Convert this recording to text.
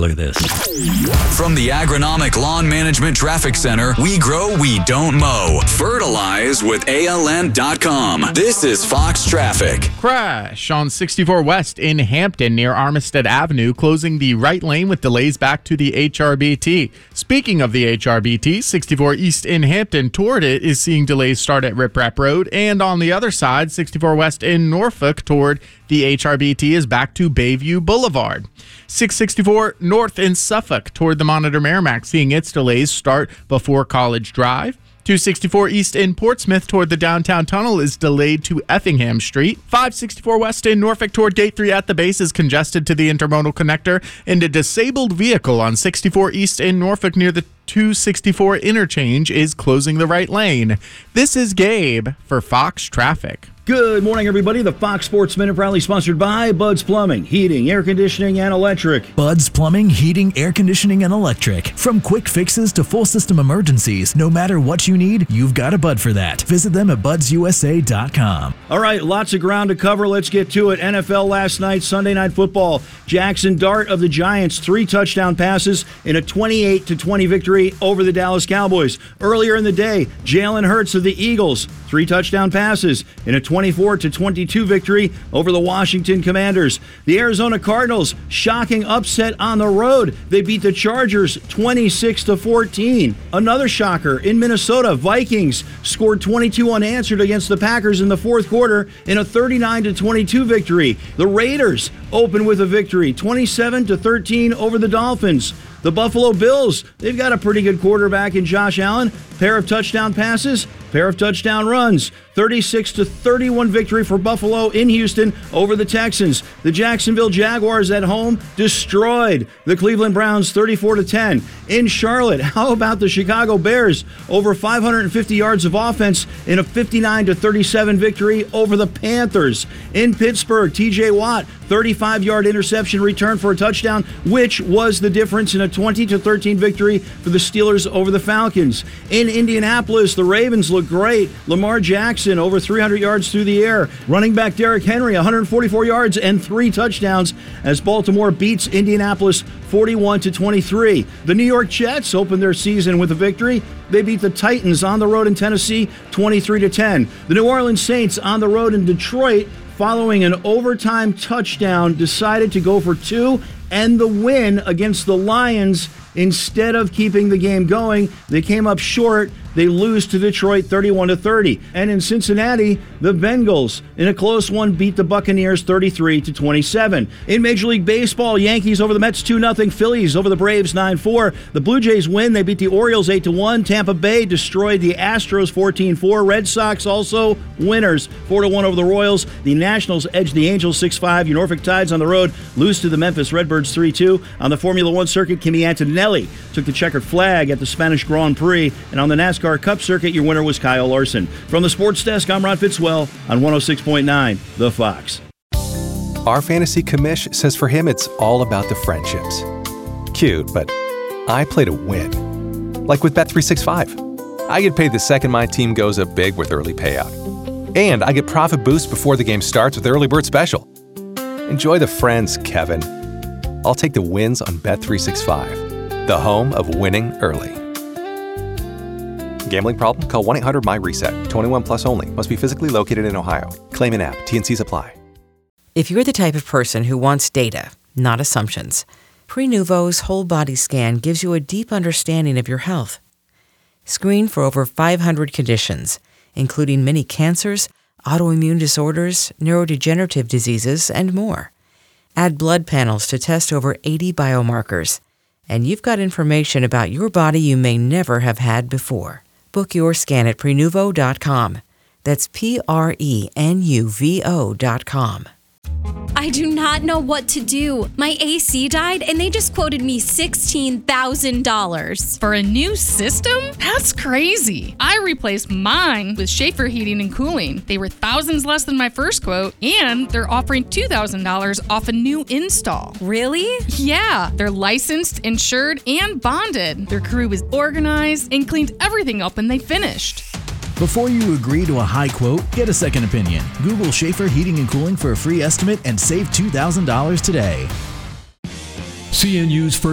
look at this. From the Agronomic Lawn Management Traffic Center, we grow, we don't mow. Fertilize with ALN.com. This is Fox Traffic. Crash on 64 West in Hampton near Armistead Avenue, closing the right lane with delays back to the HRBT. Speaking of the HRBT, 64 East in Hampton toward it is seeing delays start at Rip Rap Road, and on the other side, 64 West in Norfolk toward the HRBT is back to Bayview Boulevard. 664 North in Suffolk toward the Monitor Merrimack, seeing its delays start before College Drive. 264 East in Portsmouth toward the downtown tunnel is delayed to Effingham Street. 564 West in Norfolk toward Gate 3 at the base is congested to the intermodal connector, and a disabled vehicle on 64 East in Norfolk near the 264 interchange is closing the right lane. This is Gabe for Fox Traffic. Good morning, everybody. The Fox Sports Minute proudly sponsored by Bud's Plumbing, Heating, Air Conditioning, and Electric. Bud's Plumbing, Heating, Air Conditioning, and Electric. From quick fixes to full system emergencies, no matter what you need, you've got a Bud for that. Visit them at budsusa.com. All right, lots of ground to cover. Let's get to it. NFL last night, Sunday Night Football. Jackson Dart of the Giants, 3 touchdown passes in a 28-20 victory over the Dallas Cowboys. Earlier in the day, Jalen Hurts of the Eagles, 3 touchdown passes in a 24-22 victory over the Washington Commanders. The Arizona Cardinals, shocking upset on the road. They beat the Chargers 26-14. Another shocker in Minnesota, Vikings scored 22 unanswered against the Packers in the fourth quarter in a 39-22 victory. The Raiders open with a victory, 27-13 over the Dolphins. The Buffalo Bills, they've got a pretty good quarterback in Josh Allen. Pair of touchdown passes, pair of touchdown runs. 36-31 victory for Buffalo in Houston over the Texans. The Jacksonville Jaguars at home destroyed the Cleveland Browns 34-10. In Charlotte, how about the Chicago Bears? Over 550 yards of offense in a 59-37 victory over the Panthers. In Pittsburgh, TJ Watt, 35-yard interception return for a touchdown, which was the difference in a 20-13 victory for the Steelers over the Falcons. In Indianapolis, the Ravens look great. Lamar Jackson over 300 yards through the air. Running back Derrick Henry, 144 yards and 3 touchdowns as Baltimore beats Indianapolis 41-23. The New York Jets opened their season with a victory. They beat the Titans on the road in Tennessee 23-10. The New Orleans Saints on the road in Detroit, following an overtime touchdown, decided to go for 2 and the win against the Lions. Instead of keeping the game going, they came up short. They lose to Detroit 31-30. And in Cincinnati, the Bengals, in a close one, beat the Buccaneers 33-27. In Major League Baseball, Yankees over the Mets 2-0. Phillies over the Braves 9-4. The Blue Jays win. They beat the Orioles 8-1. Tampa Bay destroyed the Astros 14-4. Red Sox also winners 4-1 over the Royals. The Nationals edged the Angels 6-5. Your Norfolk Tides on the road lose to the Memphis Redbirds 3-2. On the Formula One circuit, Kimi Antonelli took the checkered flag at the Spanish Grand Prix. And on the NASCAR Cup circuit, your winner was Kyle Larson. From the Sports Desk, I'm Ron Fitzwell on 106.9 The Fox. Our fantasy commish says for him it's all about the friendships. Cute, but I play to win. Like with Bet365. I get paid the second my team goes up big with early payout. And I get profit boost before the game starts with Early Bird Special. Enjoy the friends, Kevin. I'll take the wins on Bet365, the home of winning early. Gambling problem? Call 1-800-MY-RESET. 21 plus only. Must be physically located in Ohio. Claim an app. T&Cs apply. If you're the type of person who wants data, not assumptions, Prenuvo's whole body scan gives you a deep understanding of your health. Screen for over 500 conditions, including many cancers, autoimmune disorders, neurodegenerative diseases, and more. Add blood panels to test over 80 biomarkers, and you've got information about your body you may never have had before. Book your scan at Prenuvo.com. That's Prenuvo.com. I do not know what to do. My AC died and they just quoted me $16,000. For a new system? That's crazy. I replaced mine with Schaefer Heating and Cooling. They were thousands less than my first quote, and they're offering $2,000 off a new install. Really? Yeah. They're licensed, insured, and bonded. Their crew was organized and cleaned everything up when they finished. Before you agree to a high quote, get a second opinion. Google Schaefer Heating and Cooling for a free estimate and save $2,000 today. CNU's first